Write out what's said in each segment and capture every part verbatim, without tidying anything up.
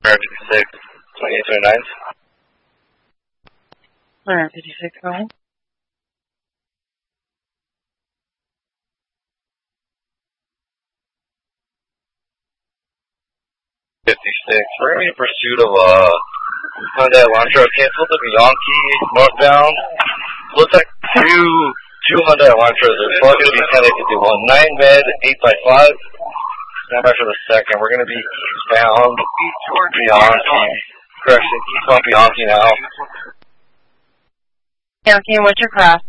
fifty-six, twenty-eight twenty-nine. one fifty-six, go ahead. fifty-six, we're going to be in pursuit of uh, Hyundai Elantra. Cancel the Bianchi northbound. Looks like two two Hyundai Elantras. It's probably going to be ten eight fifty-one. nine med, eight by five. Stand by for the second. We're going to be eastbound toward Bianchi. Correction, eastbound Bianchi now. Bianchi, and what's your class?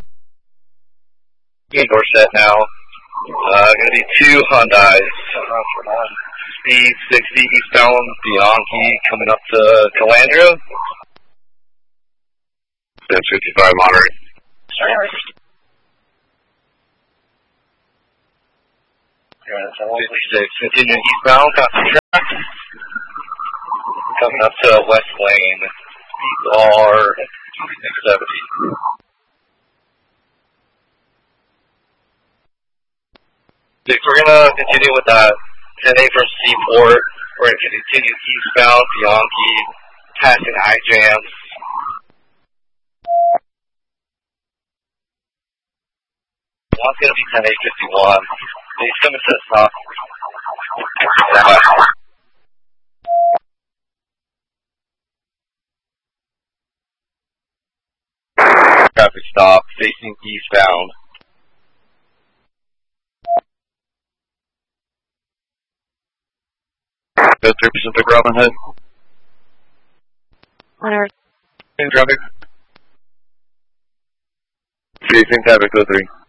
Dorset now. Uh, going to be two Hyundais. Speed sixty eastbound Bianchi coming up to Calandria. ten fifty-five moderate. fifty-six, continue eastbound, copy track. Coming up to West Lane. Speeds are seventy. Six, we're going to continue with that ten eight from Seaport. We're going to continue eastbound Bianchi, passing I-Jams. One's going to be ten eight fifty-one. He's coming to the stop. Traffic stop, facing eastbound. Go three percent pick Robin Hood. one In traffic. Facing traffic, go three.